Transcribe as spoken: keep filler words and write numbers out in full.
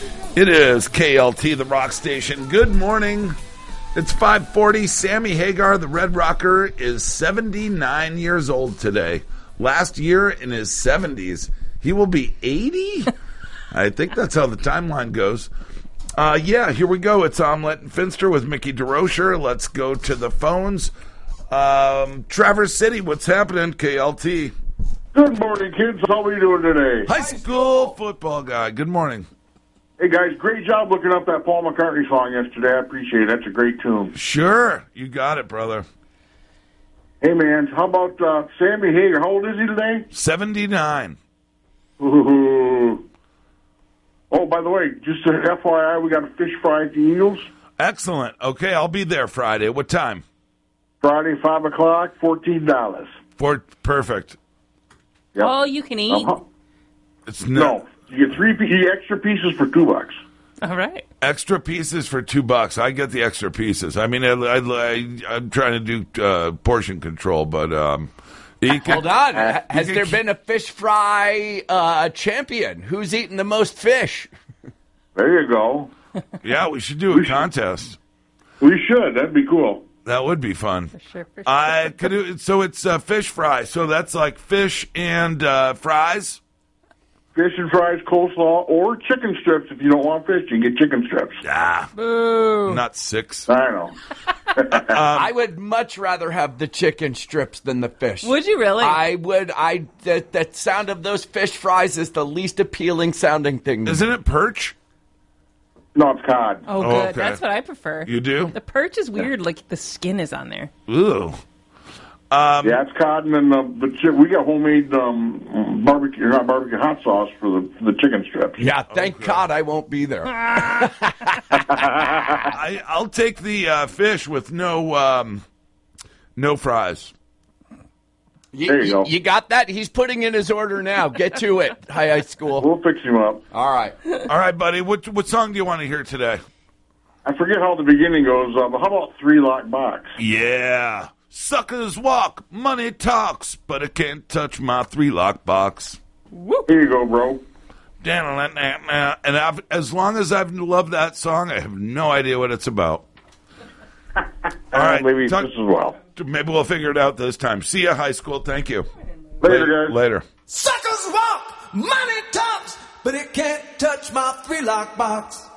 It is K L T, the rock station. Good morning. It's five forty. Sammy Hagar, the Red Rocker, is seventy-nine years old today. Last year, in his seventies, he will be eighty? I think that's how the timeline goes. Uh, yeah, here we go. It's Omelette and Finster with Mickey DeRocher. Let's go to the phones. Um, Traverse City, what's happening, K L T? Good morning, kids. How are you doing today? High school football guy. Good morning. Hey, guys, great job looking up that Paul McCartney song yesterday. I appreciate it. That's a great tune. Sure. You got it, brother. Hey, man, how about uh, Sammy Hagar? How old is he today? seventy-nine. Ooh. Oh, by the way, just an F Y I, we got a fish fry at the Eagles. Excellent. Okay, I'll be there Friday. What time? Friday, five o'clock, fourteen dollars. For perfect. Yep. All you can eat? Uh-huh. It's no. No, you get three you get extra pieces for two bucks. All right. Extra pieces for two bucks. I get the extra pieces. I mean, I, I, I, I'm trying to do uh, portion control, but um, you can, Hold on. Has can there keep- been a fish fry uh, champion? Who's eaten the most fish? There you go. Yeah, we should do a We should. contest. We should. That'd be cool. That would be fun. For sure, for sure. I could. do- So it's uh, fish fry. So that's like fish and uh, fries. Fish and fries, coleslaw, or chicken strips. If you don't want fish, you can get chicken strips. Ah, Boo. not six. I know. I would much rather have the chicken strips than the fish. Would you really? I would. I the, the sound of those fish fries is the least appealing sounding thing. Isn't it perch? No, it's cod. oh, Oh, good. okay. That's what I prefer. You do? The perch is weird, like the skin is on there. Ooh. Um, Yeah, it's cod, and then the, the chi- we got homemade um, barbecue, not barbecue, hot sauce for the for the chicken strips. Yeah, thank God I won't be there. I, I'll take the uh, fish with no um, no fries. You, There you go. you got that? He's putting in his order now. Get to it, high high school. We'll fix him up. All right. All right, buddy. What what song do you want to hear today? I forget how the beginning goes, uh, but how about Three Lock Box? Yeah. Suckers walk, money talks, but it can't touch my three lock box. Here you go, bro. And I've, as long as I've loved that song, I have no idea what it's about. All right. Maybe talk- this as well. Maybe we'll figure it out this time. See ya, high school. Thank you. Later, guys. Later. Suckers walk, money talks, but it can't touch my three lock box.